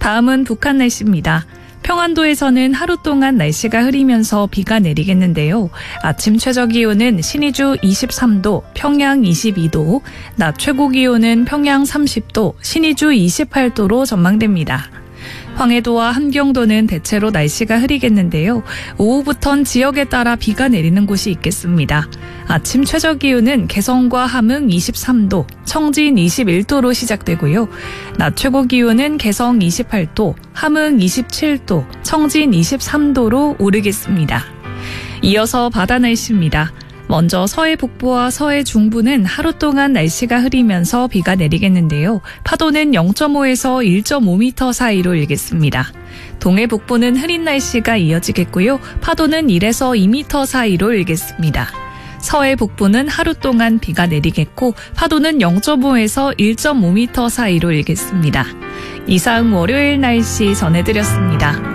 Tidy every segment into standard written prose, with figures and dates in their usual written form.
다음은 북한 날씨입니다. 평안도에서는 하루 동안 날씨가 흐리면서 비가 내리겠는데요. 아침 최저기온은 신의주 23도, 평양 22도, 낮 최고기온은 평양 30도, 신의주 28도로 전망됩니다. 황해도와 함경도는 대체로 날씨가 흐리겠는데요. 오후부턴 지역에 따라 비가 내리는 곳이 있겠습니다. 아침 최저기온은 개성과 함흥 23도, 청진 21도로 시작되고요. 낮 최고기온은 개성 28도, 함흥 27도, 청진 23도로 오르겠습니다. 이어서 바다 날씨입니다. 먼저 서해 북부와 서해 중부는 하루 동안 날씨가 흐리면서 비가 내리겠는데요. 파도는 0.5에서 1.5m 사이로 일겠습니다. 동해 북부는 흐린 날씨가 이어지겠고요. 파도는 1에서 2m 사이로 일겠습니다. 서해 북부는 하루 동안 비가 내리겠고 파도는 0.5에서 1.5m 사이로 일겠습니다. 이상 월요일 날씨 전해드렸습니다.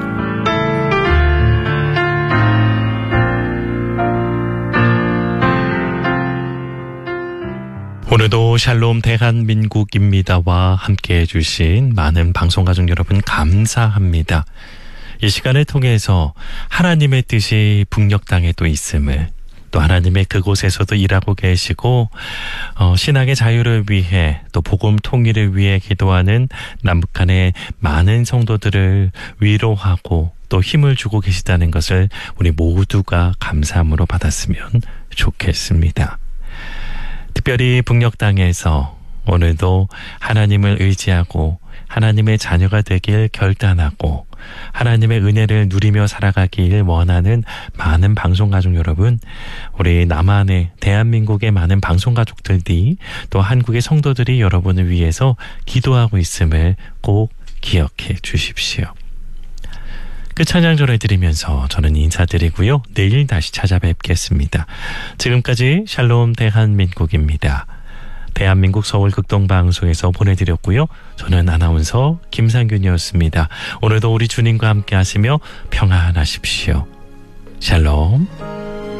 오늘도 샬롬 대한민국입니다와 함께해 주신 많은 방송가족 여러분 감사합니다. 이 시간을 통해서 하나님의 뜻이 북녘 땅에도 있음을, 또 하나님의 그곳에서도 일하고 계시고 신앙의 자유를 위해 또 복음 통일을 위해 기도하는 남북한의 많은 성도들을 위로하고 또 힘을 주고 계시다는 것을 우리 모두가 감사함으로 받았으면 좋겠습니다. 특별히 북녘 땅에서 오늘도 하나님을 의지하고 하나님의 자녀가 되길 결단하고 하나님의 은혜를 누리며 살아가길 원하는 많은 방송가족 여러분, 우리 남한의 대한민국의 많은 방송가족들이 또 한국의 성도들이 여러분을 위해서 기도하고 있음을 꼭 기억해 주십시오. 그 찬양 전해드리면서 저는 인사드리고요. 내일 다시 찾아뵙겠습니다. 지금까지 샬롬 대한민국입니다. 대한민국 서울 극동방송에서 보내드렸고요. 저는 아나운서 김상균이었습니다. 오늘도 우리 주님과 함께 하시며 평안하십시오. 샬롬.